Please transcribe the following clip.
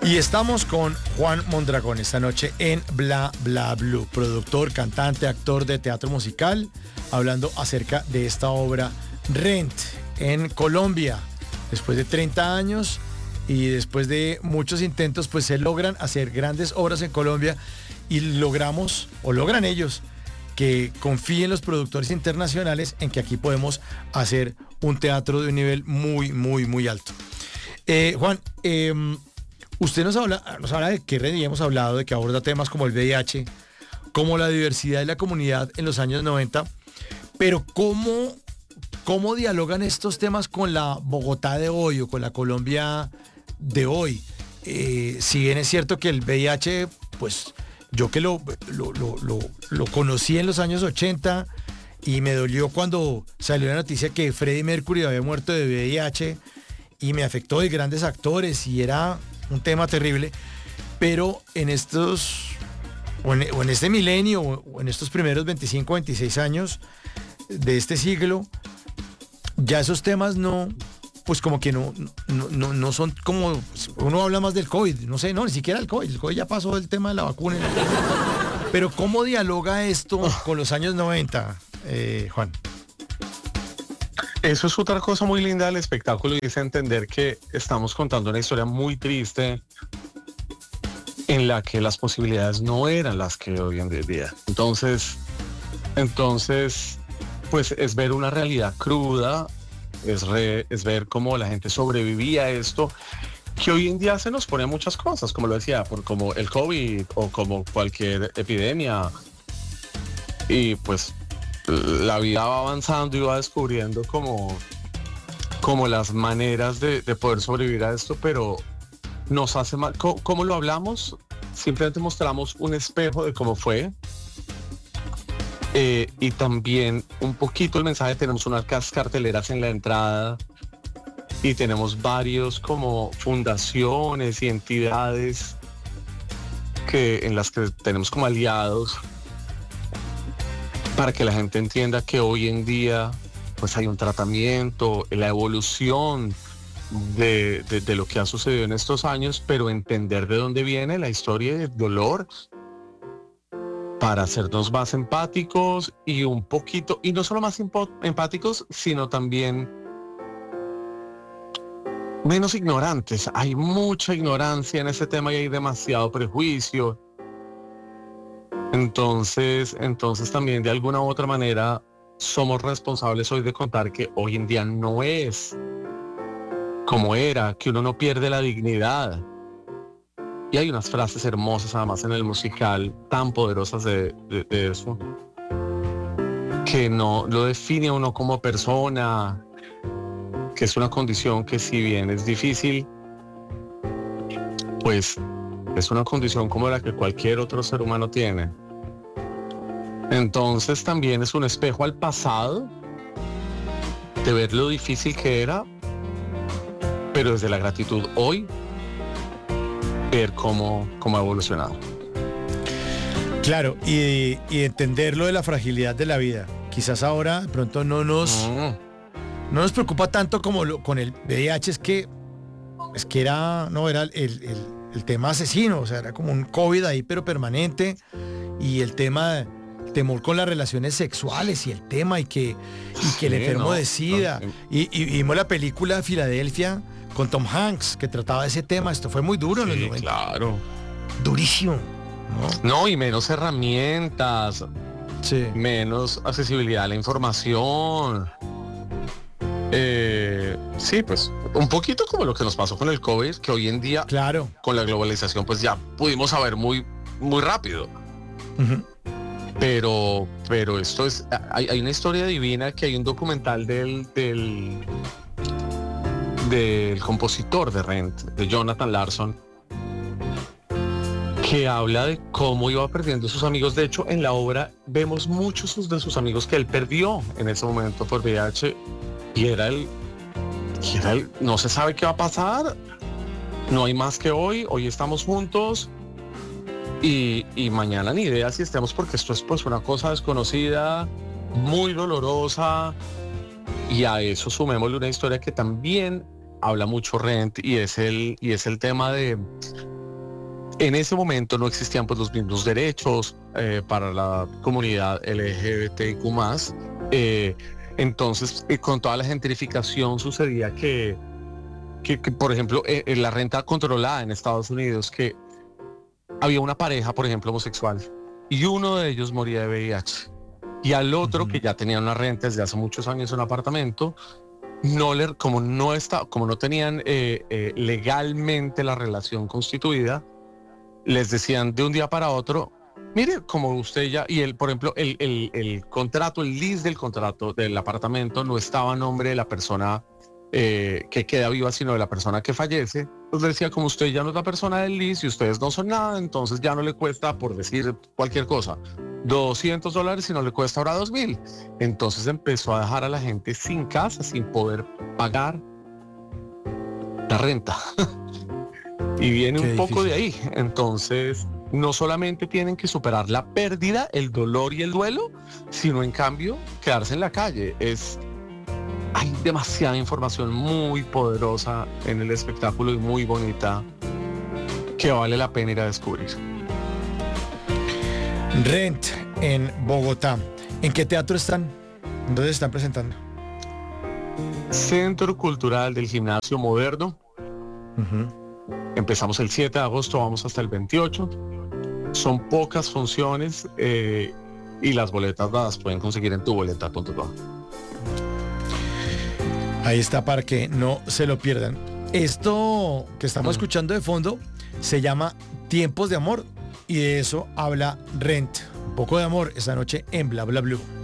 Y estamos con Juan Mondragón esta noche en Bla Bla Blue, productor, cantante, actor de teatro musical, hablando acerca de esta obra Rent en Colombia. Después de 30 años y después de muchos intentos, pues se logran hacer grandes obras en Colombia y logramos, o logran ellos, que confíen los productores internacionales en que aquí podemos hacer un teatro de un nivel muy, muy, muy alto. Juan, usted nos habla de que hemos hablado, de que aborda temas como el VIH, como la diversidad de la comunidad en los años 90, pero ¿cómo dialogan estos temas con la Bogotá de hoy o con la Colombia de hoy? Si bien es cierto que el VIH, pues yo que lo conocí en los años 80 y me dolió cuando salió la noticia que Freddie Mercury había muerto de VIH y me afectó de grandes actores y era un tema terrible, pero en estos, o en este milenio, o en estos primeros 25, 26 años de este siglo, ya esos temas no, pues como que no son como, uno habla más del COVID, no sé, no, ni siquiera el COVID ya pasó el tema de la vacuna. Pero ¿cómo dialoga esto con los años 90, Juan? Eso es otra cosa muy linda del espectáculo y es entender que estamos contando una historia muy triste en la que las posibilidades no eran las que hoy en día. Entonces, pues es ver una realidad cruda, es ver cómo la gente sobrevivía a esto, que hoy en día se nos pone muchas cosas, como lo decía, como el COVID o como cualquier epidemia. Y pues la vida va avanzando y va descubriendo como las maneras de poder sobrevivir a esto, pero nos hace mal. ¿Cómo lo hablamos? Simplemente mostramos un espejo de cómo fue. Y también un poquito el mensaje, tenemos unas carteleras en la entrada y tenemos varios como fundaciones y entidades en las que tenemos como aliados para que la gente entienda que hoy en día pues hay un tratamiento, la evolución de lo que ha sucedido en estos años, pero entender de dónde viene la historia del dolor para hacernos más empáticos y un poquito, y no solo más empáticos, sino también menos ignorantes. Hay mucha ignorancia en ese tema y hay demasiado prejuicio. Entonces también de alguna u otra manera somos responsables hoy de contar que hoy en día no es como era, que uno no pierde la dignidad. Y hay unas frases hermosas además en el musical tan poderosas de eso, que no lo define a uno como persona, que es una condición que si bien es difícil, pues es una condición como la que cualquier otro ser humano tiene. Entonces también es un espejo al pasado, de ver lo difícil que era, pero desde la gratitud hoy, ver cómo ha evolucionado. Claro, y entender lo de la fragilidad de la vida. Quizás ahora de pronto no nos preocupa tanto como con el VIH, es que era el tema asesino, o sea, era como un COVID ahí pero permanente, y el temor con las relaciones sexuales y el tema y que el enfermo decida. Y vimos la película Filadelfia con Tom Hanks que trataba de ese tema. Esto fue muy duro en los 90. Claro. Durísimo. No, y menos herramientas, sí, menos accesibilidad a la información. Sí, pues un poquito como lo que nos pasó con el COVID, que hoy en día, claro, con la globalización, pues ya pudimos saber muy, muy rápido. Uh-huh. Pero esto es, hay una historia divina, que hay un documental del compositor de Rent, de Jonathan Larson, que habla de cómo iba perdiendo sus amigos. De hecho, en la obra vemos muchos de sus amigos que él perdió en ese momento por VIH, y era el no se sabe qué va a pasar, no hay más que hoy estamos juntos, y mañana ni idea si estemos, porque esto es pues una cosa desconocida, muy dolorosa, y a eso sumémosle una historia que también habla mucho Rent, y es el tema de En ese momento no existían pues los mismos derechos para la comunidad LGBTIQ+. Entonces, con toda la gentrificación sucedía que por ejemplo, la renta controlada en Estados Unidos, que había una pareja, por ejemplo, homosexual, y uno de ellos moría de VIH. Y al otro, que ya tenía una renta desde hace muchos años en un apartamento, como no tenían legalmente la relación constituida, les decían de un día para otro, mire, como usted ya, y él, por ejemplo, el contrato, el lease del contrato del apartamento no estaba a nombre de la persona que queda viva, sino de la persona que fallece. Pues decía, como usted ya no es la persona del lease y ustedes no son nada, entonces ya no le cuesta, por decir cualquier cosa, $200 y no le cuesta ahora 2,000. Entonces empezó a dejar a la gente sin casa, sin poder pagar la renta. Y viene un poco de ahí. Entonces, no solamente tienen que superar la pérdida, el dolor y el duelo, sino en cambio quedarse en la calle. Hay demasiada información muy poderosa en el espectáculo y muy bonita que vale la pena ir a descubrir. Rent en Bogotá. ¿En qué teatro están? ¿Dónde se están presentando? Centro Cultural del Gimnasio Moderno. Empezamos el 7 de agosto, vamos hasta el 28. Son pocas funciones y las boletas las pueden conseguir en tuboleta.com. Ahí está para que no se lo pierdan. Esto que estamos escuchando de fondo se llama Tiempos de Amor y de eso habla Rent. Un poco de amor esta noche en Bla Bla Blue.